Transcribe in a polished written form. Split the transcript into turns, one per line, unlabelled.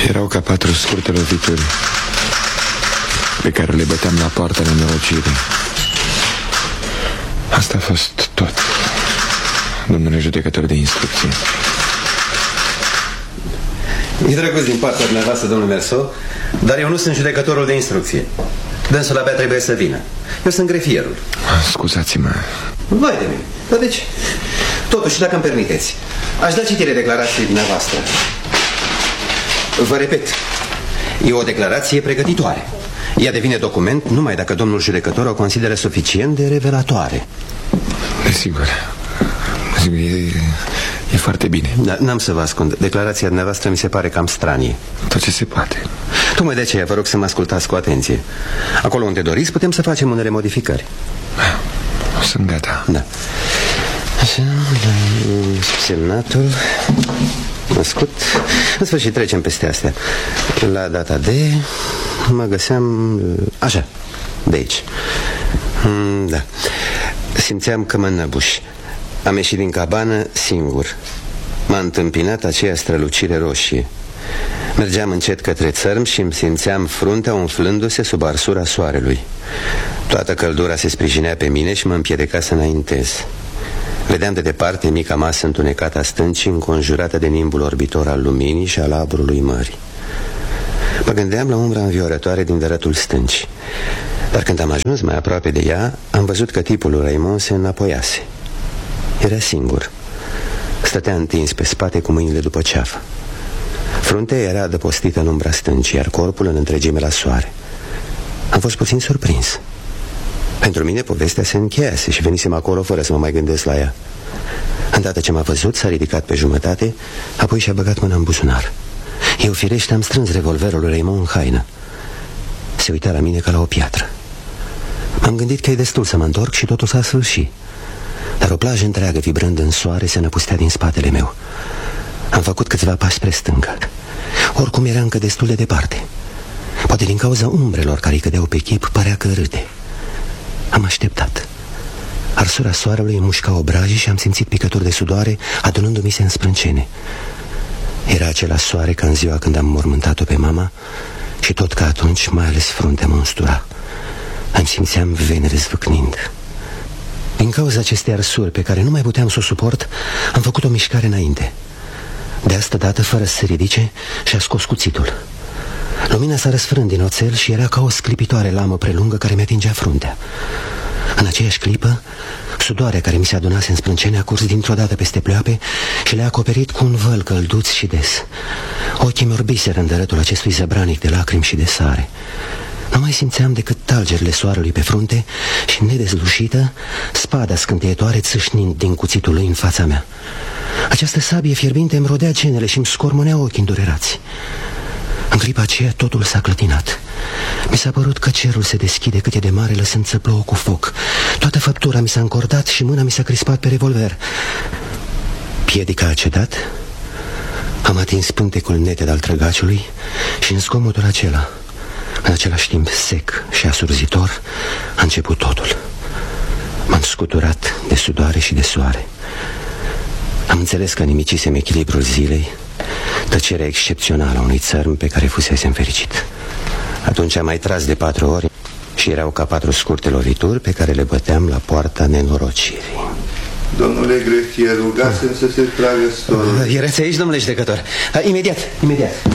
Erau ca 4 scurte lovituri pe care le băteam la poarta nenorocirii. Asta a fost tot, domnule judecător de instrucție.
E drăguț din partea dumneavoastră, domnul Merso, dar eu nu sunt judecătorul de instrucție. Dânsul abia trebuie să vină. Eu sunt grefierul.
Scuzați-mă.
Vai de mine. Dar deci, totuși, dacă îmi permiteți, aș da citire declarației dumneavoastră. Vă repet, e o declarație pregătitoare. Ea devine document numai dacă domnul judecător o consideră suficient de revelatoare.
Desigur. E foarte bine.
Da, n-am să vă ascund. Declarația dumneavoastră mi se pare cam stranie.
Tot ce se poate.
Tocmai de aceea vă rog să mă ascultați cu atenție. Acolo unde doriți putem să facem unele modificări.
Sunt gata.
Da. Așa, semnatul născut. În sfârșit trecem peste astea. La data de... mă găseam... așa, de aici. Da. Simțeam că mă înăbuș. Am ieșit din cabană singur. M-a întâmpinat aceea strălucire roșie. Mergeam încet către țărm și îmi simțeam fruntea umflându-se sub arsura soarelui. Toată căldura se sprijinea pe mine și mă împiedica să înaintez. Vedeam de departe mica masă întunecată a stâncii, înconjurată de nimbul orbitor al luminii și al aburului mării. Mă gândeam la umbra înviorătoare din dărătul stâncii. Dar când am ajuns mai aproape de ea, am văzut că tipul lui Raymond se înapoiase. Era singur. Stătea întins pe spate cu mâinile după ceafă. Fruntea era adăpostită în umbra stâncii, iar corpul în întregime la soare. Am fost puțin surprins. Pentru mine povestea se încheiase și venisem acolo fără să mă mai gândesc la ea. Îndată ce m-a văzut, s-a ridicat pe jumătate, apoi și-a băgat mâna în buzunar. Eu firește am strâns revolverul lui Raymond în haină. Se uita la mine ca la o piatră. M-am gândit că e destul să mă întorc și totul s-a sfârșit. Dar o plajă întreagă, vibrând în soare, se năpustea din spatele meu. Am făcut câțiva pași spre stânga. Oricum era încă destul de departe. Poate din cauza umbrelor care îi cădeau pe chip, părea că râde. Am așteptat. Arsura soarelui îmi mușca obrajii și am simțit picături de sudoare adunându-mi se în sprâncene. Era același soare ca în ziua când am mormântat-o pe mama și tot ca atunci, mai ales fruntea mă înstura. Îmi simțeam venele zvâcnind. Din cauza acestei arsuri pe care nu mai puteam să o suport, am făcut o mișcare înainte. De asta dată, fără să se ridice, și-a scos cuțitul. Lumina s-a răsfrânt din oțel și era ca o sclipitoare lamă prelungă care mi-atingea fruntea. În aceeași clipă, sudoarea care mi se adunase în sprâncene a curs dintr-o dată peste pleoape și le-a acoperit cu un văl călduț și des. Ochii mi orbiseră în dărătul acestui zăbranic de lacrimi și de sare. Nu mai simțeam decât talgerile soarelui pe frunte și, nedezlușită, spada scânteietoare țâșnind din cuțitul lui în fața mea. Această sabie fierbinte îmi rodea genele și îmi scormonea ochii îndurerați. În clipa aceea totul s-a clătinat. Mi s-a părut că cerul se deschide cât e de mare, lăsând să plouă cu foc. Toată făptura mi s-a încordat și mâna mi s-a crispat pe revolver. Piedica a cedat. Am atins pântecul neted al trăgaciului și în zgomotul acela, în același timp sec și asurzitor, a început totul. M-am scuturat de sudoare și de soare. Am înțeles că nimicisem echilibrul zilei, tăcerea excepțională a unui țărm pe care fusesem fericit. Atunci am mai tras de 4 ori și erau ca 4 scurte lovituri pe care le băteam la poarta nenorocirii.
Domnule grefier, rugasem să se tragă storul.
Erați aici, domnule judecător? Imediat.